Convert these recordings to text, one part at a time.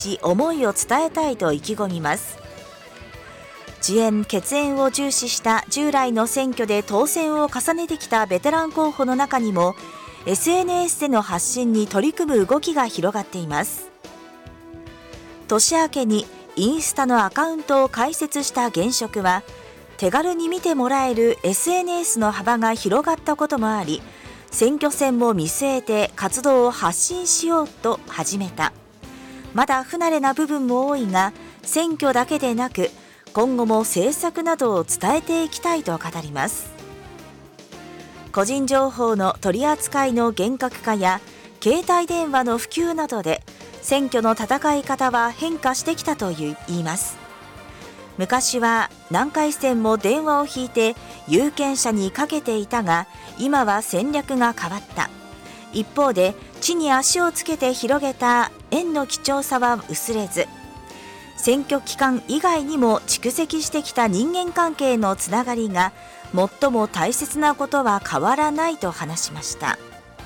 思いを伝えたいと意気込みます。地縁・血縁を重視した従来の選挙で当選を重ねてきたベテラン候補の中にも SNS での発信に取り組む動きが広がっています。年明けにインスタのアカウントを開設した現職は、手軽に見てもらえる SNS の幅が広がったこともあり、選挙戦も見据えて活動を発信しようと始めた。まだ不慣れな部分も多いが、選挙だけでなく今後も政策などを伝えていきたいと語ります。個人情報の取り扱いの厳格化や携帯電話の普及などで選挙の戦い方は変化してきたといいます。昔は何回戦も電話を引いて有権者にかけていたが、今は戦略が変わった。一方で地に足をつけて広げた縁の貴重さは薄れず、選挙期間以外にも蓄積してきた人間関係のつながりが最も大切なことは変わらないと話しました。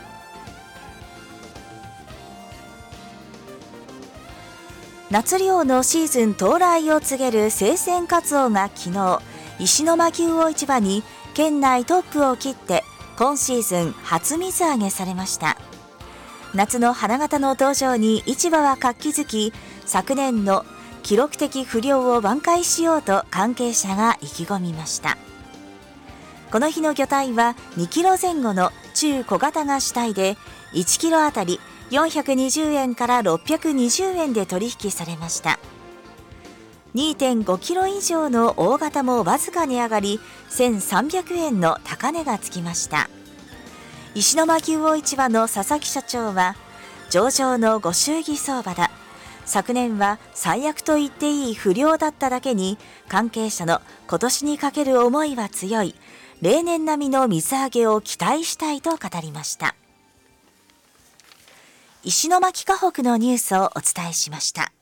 夏漁のシーズン到来を告げる生鮮カツオが昨日、石巻魚市場に県内トップを切って今シーズン初水揚げされました。夏の花形の登場に市場は活気づき、昨年の記録的不漁を挽回しようと関係者が意気込みました。この日の魚体は2キロ前後の中小型が主体で、1キロあたり420円から620円で取引されました。2.5 キロ以上の大型もわずか値上がり、1300円の高値がつきました。石巻魚市場の佐々木社長は、上々のご祝儀相場だ。昨年は最悪と言っていい不漁だっただけに、関係者の今年にかける思いは強い。例年並みの水揚げを期待したいと語りました。石巻河北のニュースをお伝えしました。